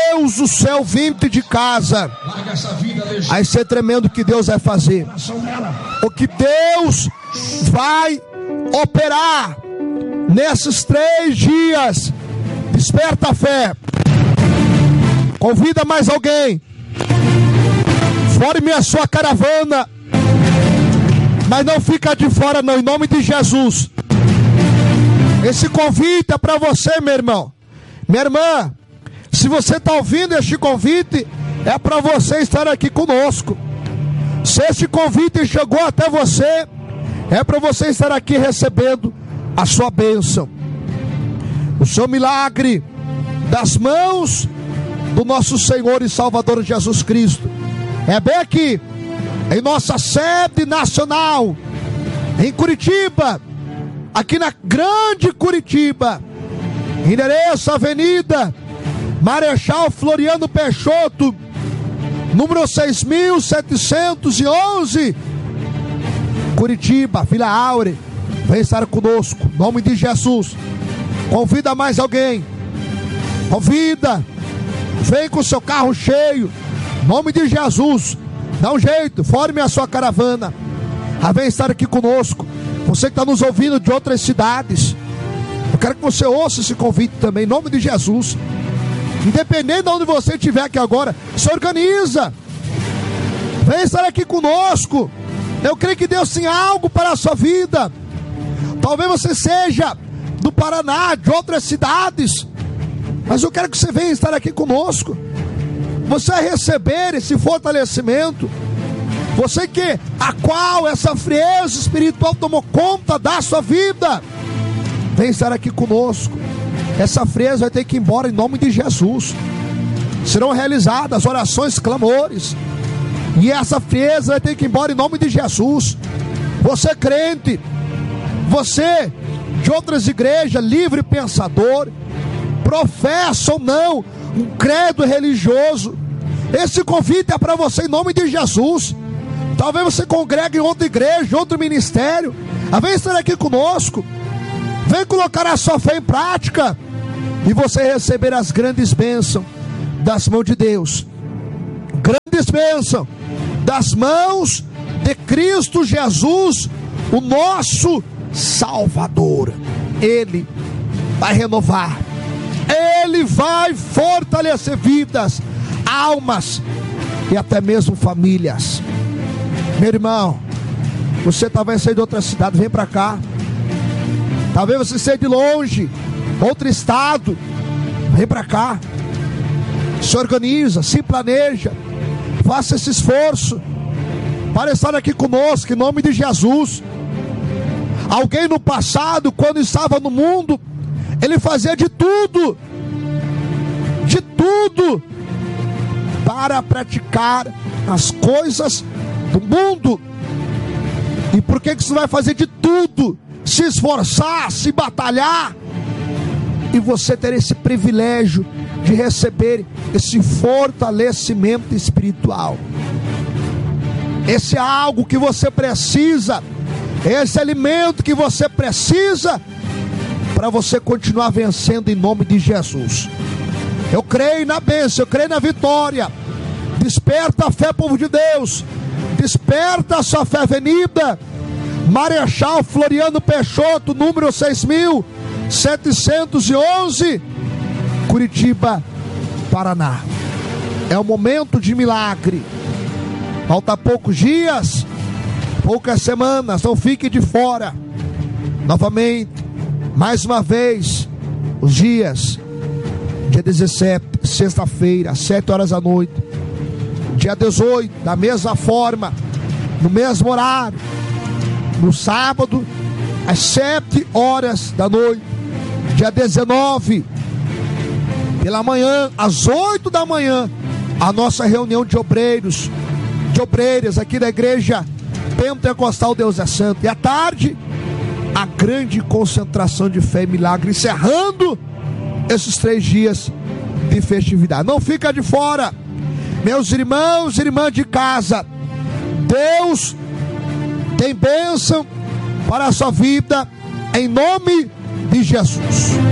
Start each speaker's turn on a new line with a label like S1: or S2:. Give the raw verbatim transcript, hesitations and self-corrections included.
S1: Deus do céu vinte de casa. Aí ser tremendo o que Deus vai fazer. O que Deus vai operar nesses três dias. Desperta a fé. Convida mais alguém. Forme a sua caravana. Mas não fica de fora não, em nome de Jesus. Esse convite é para você, meu irmão. Minha irmã, se você está ouvindo este convite, é para você estar aqui conosco. Se este convite chegou até você, é para você estar aqui recebendo a sua bênção, o seu milagre das mãos do nosso Senhor e Salvador Jesus Cristo. É bem aqui, em nossa sede nacional, em Curitiba, aqui na Grande Curitiba, endereço Avenida Marechal Floriano Peixoto, número seis mil setecentos e onze, Curitiba, Vila Áurea. Vem estar conosco, em nome de Jesus. Convida mais alguém. Convida. Vem com o seu carro cheio, em nome de Jesus. Dá um jeito, forme a sua caravana. Ah, vem estar aqui conosco. Você que está nos ouvindo de outras cidades, eu quero que você ouça esse convite também, em nome de Jesus. Independente de onde você estiver aqui agora, se organiza. Vem estar aqui conosco. Eu creio que Deus tem algo para a sua vida. Talvez você seja do Paraná, de outras cidades, mas eu quero que você venha estar aqui conosco. Você vai receber esse fortalecimento. Você que, a qual essa frieza espiritual tomou conta da sua vida, vem estar aqui conosco. Essa frieza vai ter que ir embora em nome de Jesus. Serão realizadas orações, clamores, e essa frieza vai ter que ir embora em nome de Jesus. Você crente, você de outras igrejas, livre pensador, professa ou não um credo religioso, esse convite é para você em nome de Jesus. Talvez você congregue em outra igreja, outro ministério. Vem estar aqui conosco. Vem colocar a sua fé em prática e você receber as grandes bênçãos das mãos de Deus. Grandes bênçãos das mãos de Cristo Jesus, o nosso Salvador. Ele vai renovar, Ele vai fortalecer vidas, almas e até mesmo famílias. Meu irmão, você talvez seja de outra cidade, vem para cá. Talvez você seja de longe, outro estado, vem para cá. Se organiza, se planeja, faça esse esforço para estar aqui conosco, em nome de Jesus. Alguém no passado, quando estava no mundo, ele fazia de tudo, de tudo, para praticar as coisas do mundo. E por que que você vai fazer de tudo, se esforçar, se batalhar, e você ter esse privilégio de receber esse fortalecimento espiritual? Esse é algo que você precisa, esse alimento que você precisa para você continuar vencendo em nome de Jesus. Eu creio na bênção, eu creio na vitória. Desperta a fé, povo de Deus. Desperta a sua fé, Avenida Marechal Floriano Peixoto, número seis mil setecentos e onze, Curitiba, Paraná. É um momento de milagre. Falta poucos dias, poucas semanas, não fique de fora. Novamente, mais uma vez, os dias, dia dezessete, sexta-feira, às sete horas da noite. Dia dezoito, da mesma forma, no mesmo horário. No sábado, às sete horas da noite. Dia dezenove, pela manhã, às oito da manhã, a nossa reunião de obreiros, de obreiras aqui da igreja Pentecostal Deus é Santo. E à tarde, a grande concentração de fé e milagre, encerrando esses três dias de festividade. Não fica de fora, meus irmãos e irmãs de casa. Deus tem bênção para a sua vida, em nome de Jesus.